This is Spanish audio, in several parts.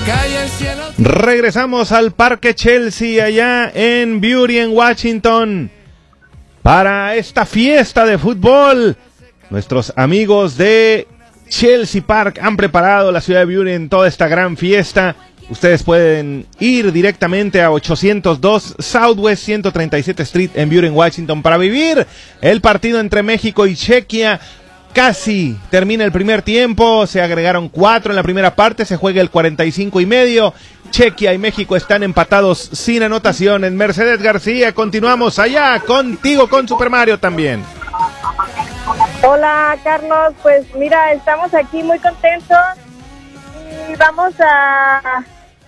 Regresamos al Parque Chelsea allá en Bury, en Washington, para esta fiesta de fútbol. Nuestros amigos de Chelsea Park han preparado la ciudad de Bury en toda esta gran fiesta. Ustedes pueden ir directamente a 802 Southwest 137 Street en Bury, en Washington, para vivir el partido entre México y Chequia. Casi termina el primer tiempo, se agregaron 4 en la primera parte, se juega el 45 y medio. Chequia y México están empatados sin anotaciones. Mercedes García, continuamos allá contigo con Super Mario también. Hola Carlos, pues mira, estamos aquí muy contentos y vamos a,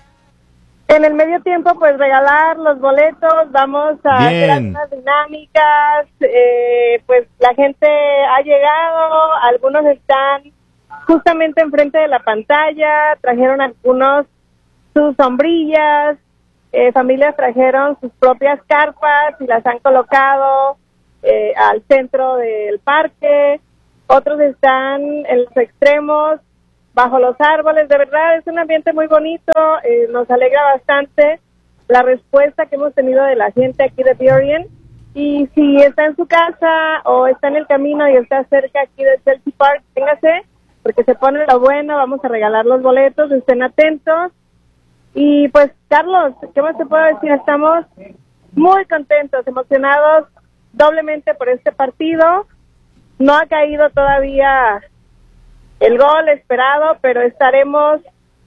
en el medio tiempo, pues regalar los boletos, vamos a hacer algunas dinámicas, pues la gente ha llegado, algunos están justamente enfrente de la pantalla, trajeron algunos sus sombrillas, familias trajeron sus propias carpas y las han colocado al centro del parque, otros están en los extremos, bajo los árboles. De verdad es un ambiente muy bonito, nos alegra bastante la respuesta que hemos tenido de la gente aquí de Burien, y si está en su casa o está en el camino y está cerca aquí de Chelsea Park, véngase, porque se pone lo bueno, vamos a regalar los boletos, estén atentos. Y pues Carlos, ¿qué más te puedo decir? Estamos muy contentos, emocionados doblemente por este partido. No ha caído todavía el gol esperado, pero estaremos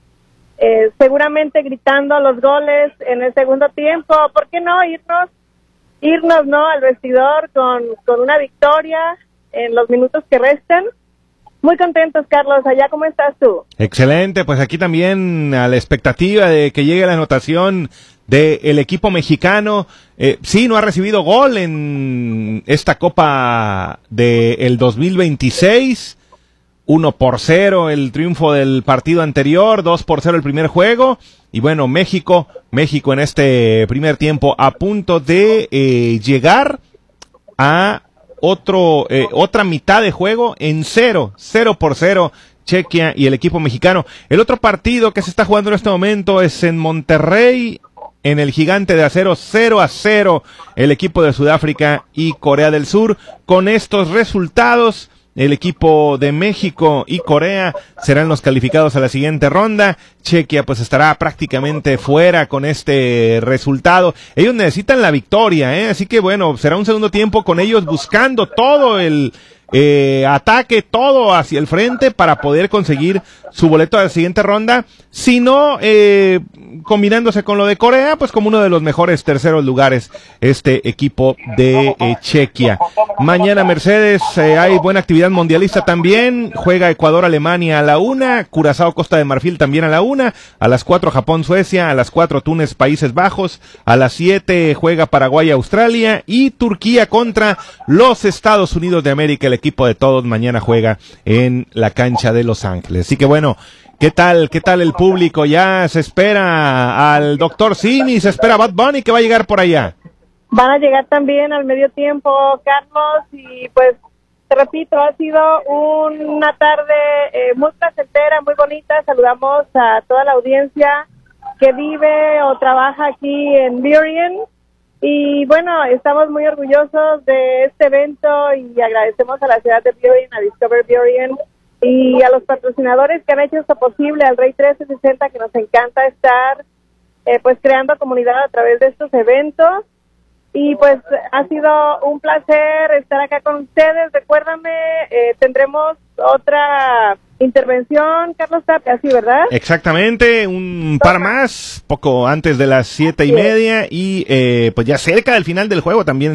seguramente gritando los goles en el segundo tiempo. ¿Por qué no irnos no al vestidor con una victoria en los minutos que restan? Muy contentos, Carlos. Allá, ¿cómo estás tú? Excelente, pues aquí también a la expectativa de que llegue la anotación del equipo mexicano. Sí, no ha recibido gol en esta Copa del 2026. 1-0 el triunfo del partido anterior, 2-0 el primer juego. Y bueno, México en este primer tiempo a punto de llegar a otra mitad de juego en 0-0, Chequia y el equipo mexicano. El otro partido que se está jugando en este momento es en Monterrey, en el Gigante de Acero, 0-0, el equipo de Sudáfrica y Corea del Sur. Con estos resultados, el equipo de México y Corea serán los calificados a la siguiente ronda. Chequia pues estará prácticamente fuera con este resultado. Ellos necesitan la victoria, así que bueno, será un segundo tiempo con ellos buscando todo el ataque, todo hacia el frente para poder conseguir su boleto a la siguiente ronda. Si no, combinándose con lo de Corea, pues como uno de los mejores terceros lugares, este equipo de Chequia. Mañana, Mercedes, hay buena actividad mundialista también. Juega Ecuador-Alemania a la 1, Curazao-Costa de Marfil también a la 1, a las 4 Japón-Suecia, a las 4 Túnez-Países Bajos, a las 7 juega Paraguay-Australia y Turquía contra los Estados Unidos de América. El equipo de todos mañana juega en la cancha de Los Ángeles. Así que bueno, ¿qué tal el público? Ya se espera al Dr. Simi, se espera a Bad Bunny que va a llegar por allá. Van a llegar también al medio tiempo, Carlos, y pues te repito, ha sido una tarde muy placentera, muy bonita. Saludamos a toda la audiencia que vive o trabaja aquí en Burien. Y bueno, estamos muy orgullosos de este evento y agradecemos a la ciudad de Burien, a Discover Burien y a los patrocinadores que han hecho esto posible, al Rey 1360, que nos encanta estar pues creando comunidad a través de estos eventos. Y pues ha sido un placer estar acá con ustedes. Recuérdame, tendremos otra intervención, Carlos Tapia, ¿sí, verdad? Exactamente, un par más, poco antes de las 7:30 y pues ya cerca del final del juego también,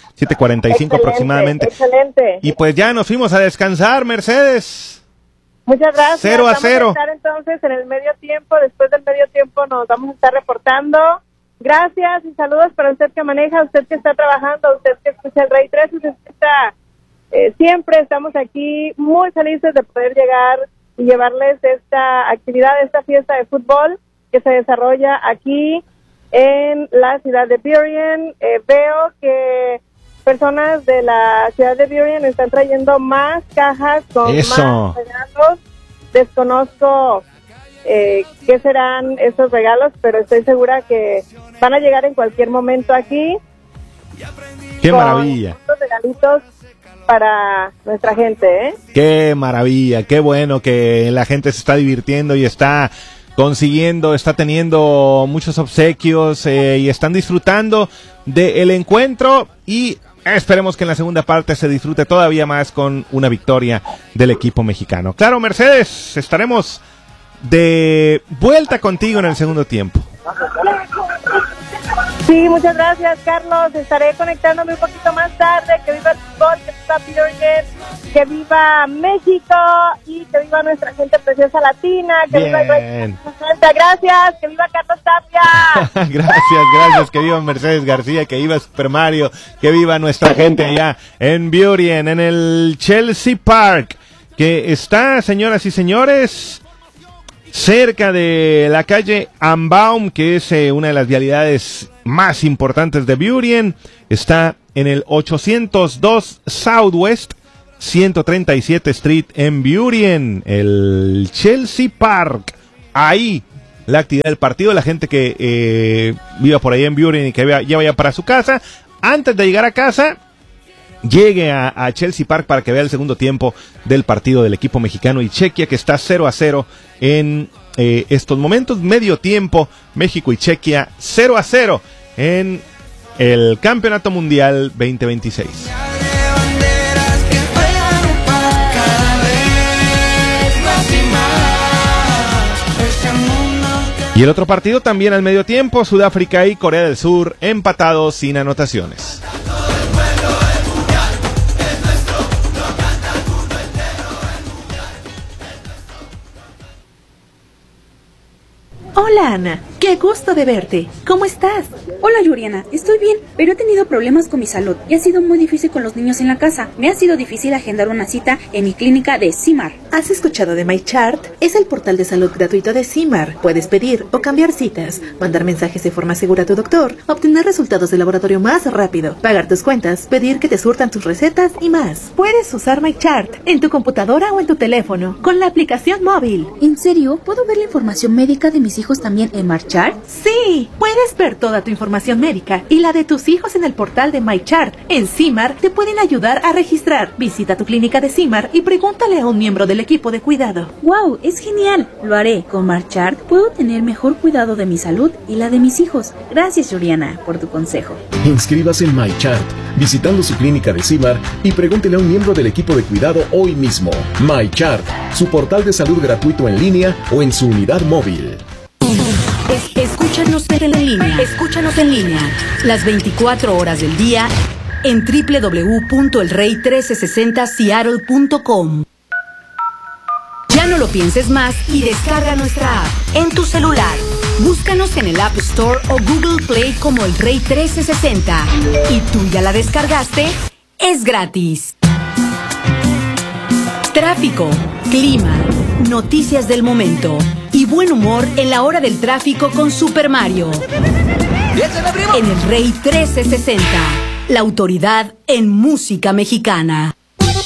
7:45 aproximadamente. Excelente. Y pues ya nos fuimos a descansar, Mercedes. Muchas gracias. 0-0. Vamos a estar entonces en el medio tiempo. Después del medio tiempo nos vamos a estar reportando. Gracias y saludos para usted que maneja, usted que está trabajando, usted que escucha el Rey 1360. Siempre estamos aquí muy felices de poder llegar y llevarles esta actividad, esta fiesta de fútbol que se desarrolla aquí en la ciudad de Burien. Veo que personas de la ciudad de Burien están trayendo más cajas con más regalos. Desconozco qué serán esos regalos, pero estoy segura que van a llegar en cualquier momento aquí. ¡Qué maravilla! Con regalitos para nuestra gente, ¿eh? ¡Qué maravilla! ¡Qué bueno que la gente se está divirtiendo y está consiguiendo, está teniendo muchos obsequios y están disfrutando del encuentro, y esperemos que en la segunda parte se disfrute todavía más con una victoria del equipo mexicano. Claro, Mercedes, estaremos de vuelta contigo en el segundo tiempo. Sí, muchas gracias, Carlos. Estaré conectándome un poquito más tarde. Que viva el fútbol, que viva Björgen, que viva México y que viva nuestra gente preciosa latina. Que viva el Gracias, que viva Carlos Tapia. Gracias, que viva Mercedes García, que viva Super Mario, que viva nuestra gente allá en Björgen, en el Chelsea Park, que está, señoras y señores, cerca de la calle Ambaum, que es una de las vialidades más importantes de Björgen. Está en el 802 Southwest 137 Street en Björgen, el Chelsea Park. Ahí la actividad del partido, la gente que viva por ahí en Björgen y que ya vaya para su casa, antes de llegar a casa, llegue a Chelsea Park para que vea el segundo tiempo del partido del equipo mexicano y Chequia, que está 0-0 en estos momentos. Medio tiempo, México y Chequia 0-0 en el Campeonato Mundial 2026. Y el otro partido también al medio tiempo, Sudáfrica y Corea del Sur empatados sin anotaciones. Hola, Ana. Qué gusto de verte. ¿Cómo estás? Hola, Yuriana. Estoy bien, pero he tenido problemas con mi salud y ha sido muy difícil con los niños en la casa. Me ha sido difícil agendar una cita en mi clínica de CIMAR. ¿Has escuchado de MyChart? Es el portal de salud gratuito de CIMAR. Puedes pedir o cambiar citas, mandar mensajes de forma segura a tu doctor, obtener resultados de laboratorio más rápido, pagar tus cuentas, pedir que te surtan tus recetas y más. Puedes usar MyChart en tu computadora o en tu teléfono con la aplicación móvil. ¿En serio? ¿Puedo ver la información médica de mis hijos también en MyChart? Sí, puedes ver toda tu información médica y la de tus hijos en el portal de MyChart. En CIMAR te pueden ayudar a registrar. Visita tu clínica de CIMAR y pregúntale a un miembro del equipo de cuidado. ¡Wow! Es genial. Lo haré. Con MyChart puedo tener mejor cuidado de mi salud y la de mis hijos. Gracias, Juliana, por tu consejo. Inscríbase en MyChart visitando su clínica de CIMAR y pregúntele a un miembro del equipo de cuidado hoy mismo. MyChart, su portal de salud gratuito en línea o en su unidad móvil. Escúchanos en línea las 24 horas del día en www.elrey1360seattle.com. Ya no lo pienses más y descarga nuestra app en tu celular. Búscanos en el App Store o Google Play como El Rey 1360. ¿Y tú ya la descargaste? Es gratis. Tráfico, clima, noticias del momento y buen humor en la hora del tráfico con Super Mario. En El Rey 1360, la autoridad en música mexicana.